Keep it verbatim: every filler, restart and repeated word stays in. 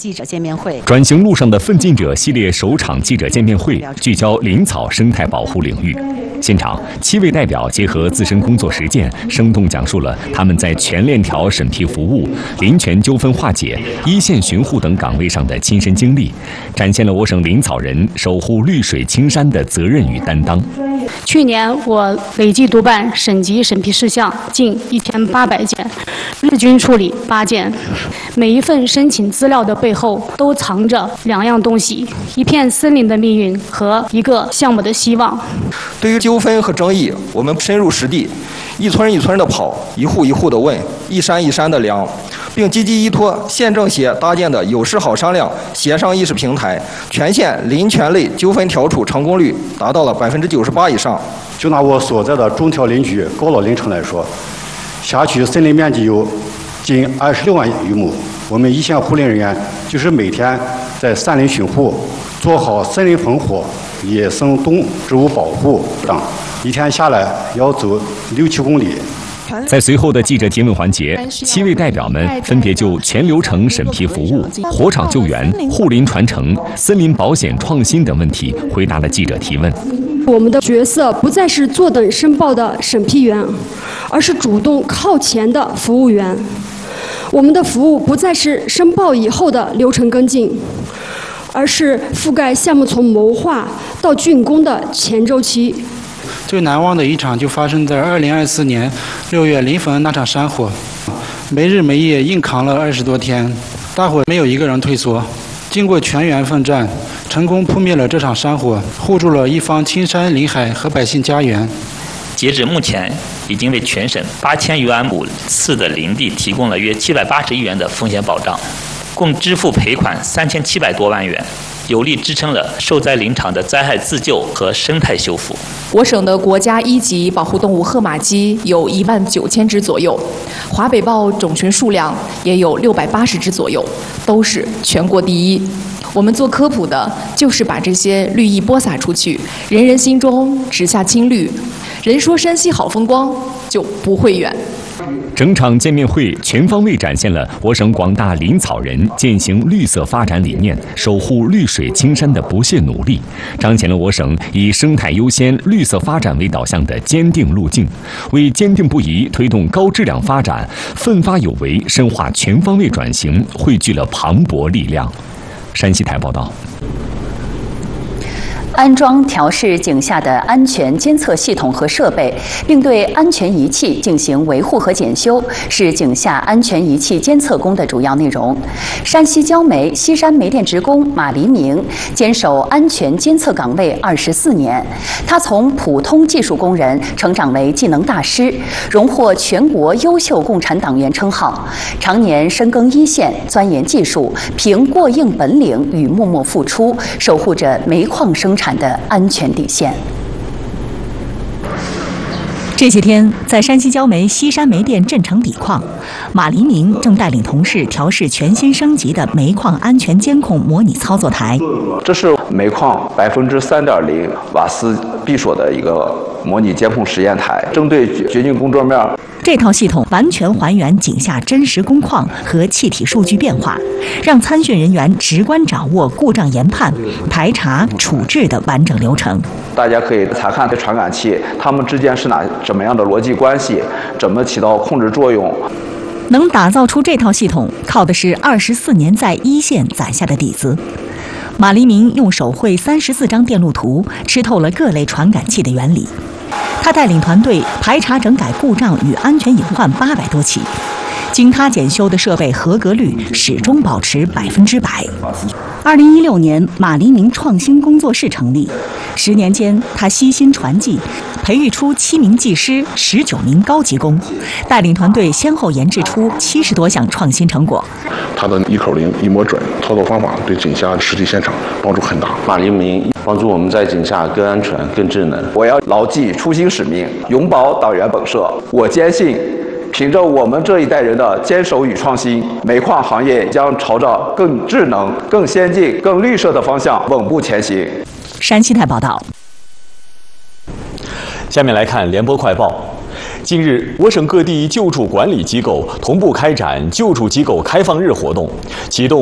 记者见面会。 转型路上的奋进者系列首场记者见面会聚焦林草生态保护领域。现场，七位代表结合自身工作实践，生动讲述了他们在全链条审批服务、林权纠纷化解、一线巡护等岗位上的亲身经历，展现了我省林草人守护绿水青山的责任与担当。 去年我累计督办省级审批事项近一千八百件，日均处理八件。每一份申请资料的背后都藏着两样东西：一片森林的命运和一个项目的希望。 对于纠纷和争议，我们深入实地，一村一村的跑，一户一户的问，一山一山的量，并积极依托县政协搭建的有事好商量协商议事平台，全县林权类纠纷调处成功率达到了百分之九十八以上。 就拿我所在的中条林区高老林城来说，辖区森林面积有近二十六万余亩。我们一线护林人员就是每天在山林巡护，做好森林防火、野生动植物保护等，一天下来要走六七公里。 在随后的记者提问环节，七位代表们分别就全流程审批服务、火场救援、护林传承、森林保险创新等问题回答了记者提问。 我们的角色不再是坐等申报的审批员，而是主动靠前的服务员。我们的服务不再是申报以后的流程跟进，而是覆盖项目从谋划到竣工的前周期。 最难忘的一场就发生在二零二四年六月临汾那场山火，没日没夜硬扛了二十多天，大伙没有一个人退缩。经过全员奋战，成功扑灭了这场山火，护住了一方青山林海和百姓家园。 截止目前，已经为全省八千余万亩次的林地提供了约七百八十亿元的风险保障，共支付赔款三千七百多万元，有力支撑了受灾林场的灾害自救和生态修复。 我省的国家一级保护动物褐马鸡有一万九千只左右，华北豹种群数量也有六百八十只左右，都是全国第一。我们做科普的，就是把这些绿意播撒出去，人人心中植下青绿。人说山西好风光，就不会远。 整场见面会全方位展现了我省广大林草人践行绿色发展理念、守护绿水青山的不懈努力，彰显了我省以生态优先、绿色发展为导向的坚定路径，为坚定不移推动高质量发展、奋发有为、深化全方位转型汇聚了磅礴力量。山西台报道。 安装调试井下的安全监测系统和设备，并对安全仪器进行维护和检修，是井下安全仪器监测工的主要内容。山西焦煤西山煤电职工马黎明坚守安全监测岗位二十四年，他从普通技术工人成长为技能大师，荣获全国优秀共产党员称号，常年深耕一线，钻研技术，凭过硬本领与默默付出，守护着煤矿生产产的安全底线。 这些天，在山西焦煤西山煤电镇城底矿，马黎明正带领同事调试全新升级的煤矿安全监控模拟操作台。 这是煤矿百分之三点零瓦斯闭锁的一个模拟监控实验台，针对掘进工作面。 这套系统完全还原井下真实工况和气体数据变化，让参训人员直观掌握故障研判、排查、处置的完整流程。 大家可以查看这传感器，它们之间是哪怎么样的逻辑关系，怎么起到控制作用。 能打造出这套系统，靠的是二十四年在一线攒下的底子。马黎明用手绘三十四张电路图，吃透了各类传感器的原理。他带领团队排查整改故障与安全隐患八百多起，经他检修的设备合格率始终保持百分之百。二零一六年，马黎明创新工作室成立，十年间，他悉心传技，培育出七名技师、十九名高级工，带领团队先后研制出七十多项创新成果。 他的一口灵、一摸准操作方法对井下实际现场帮助很大。 马黎明帮助我们在井下更安全、更智能。 我要牢记初心使命，永葆党员本色。我坚信，凭着我们这一代人的坚守与创新，煤矿行业将朝着更智能、更先进、更绿色的方向稳步前行。 山西台报道。 下面来看联播快报。近日，我省各地救助管理机构同步开展救助机构开放日活动，启动